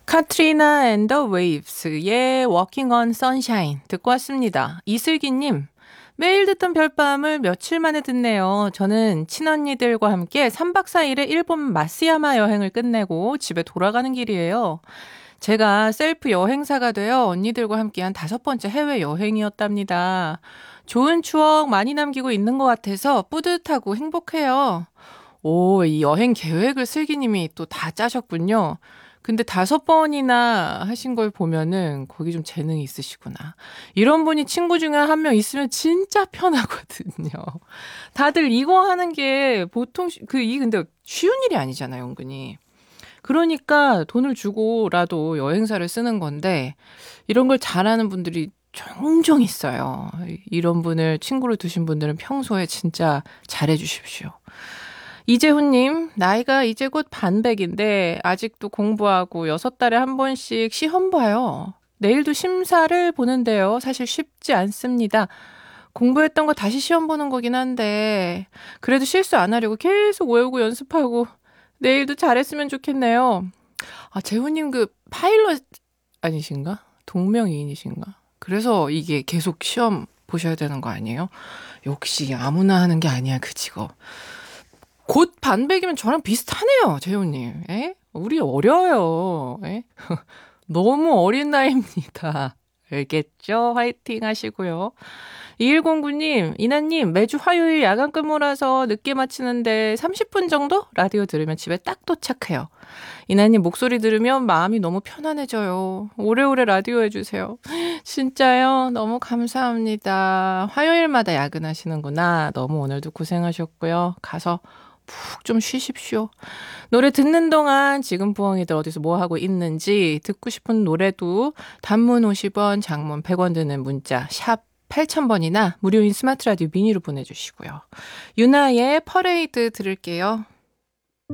카트리나 앤 더 웨이브스의 Walking on Sunshine 듣고 왔습니다. 이슬기님, 매일 듣던 별밤을 며칠 만에 듣네요. 저는 친언니들과 함께 3박 4일의 일본 마쓰야마 여행을 끝내고 집에 돌아가는 길이에요. 제가 셀프 여행사가 되어 언니들과 함께한 5번째 해외 여행이었답니다. 좋은 추억 많이 남기고 있는 것 같아서 뿌듯하고 행복해요. 오, 이 여행 계획을 슬기님이 또 다 짜셨군요. 근데 5번이나 하신 걸 보면은 거기 좀 재능이 있으시구나. 이런 분이 친구 중에 한 명 있으면 진짜 편하거든요. 다들 이거 하는 게 보통 근데 쉬운 일이 아니잖아요, 은근히. 그러니까 돈을 주고라도 여행사를 쓰는 건데 이런 걸 잘하는 분들이 종종 있어요. 이런 분을 친구로 두신 분들은 평소에 진짜 잘해 주십시오. 이재훈님, 나이가 이제 곧 반백인데 아직도 공부하고 6달에 한 번씩 시험 봐요. 내일도 심사를 보는데요. 사실 쉽지 않습니다. 공부했던 거 다시 시험 보는 거긴 한데 그래도 실수 안 하려고 계속 외우고 연습하고 내일도 잘했으면 좋겠네요. 아, 재훈님 파일럿 아니신가? 동명이인이신가? 그래서 이게 계속 시험 보셔야 되는 거 아니에요? 역시 아무나 하는 게 아니야, 그 직업. 곧 반백이면 저랑 비슷하네요, 재훈님. 에? 우리 어려요. 에? 너무 어린 나이입니다. 알겠죠? 화이팅 하시고요. 2109님, 이나님, 매주 화요일 야간 근무라서 늦게 마치는데 30분 정도 라디오 들으면 집에 딱 도착해요. 이나님 목소리 들으면 마음이 너무 편안해져요. 오래오래 라디오 해주세요. 진짜요? 너무 감사합니다. 화요일마다 야근하시는구나. 너무 오늘도 고생하셨고요. 가서 푹 좀 쉬십시오. 노래 듣는 동안 지금 부엉이들 어디서 뭐 하고 있는지 듣고 싶은 노래도 단문 50원, 장문 100원 드는 문자 샵 8000번이나 무료인 스마트 라디오 미니로 보내주시고요. 유나의 퍼레이드 들을게요.